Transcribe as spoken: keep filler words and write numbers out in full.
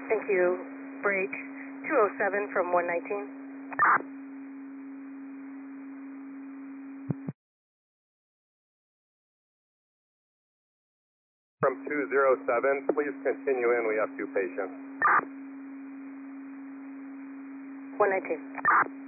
Thank you. Break two oh seven from one nineteen. From two oh seven, please continue in. We have two patients. one nineteen.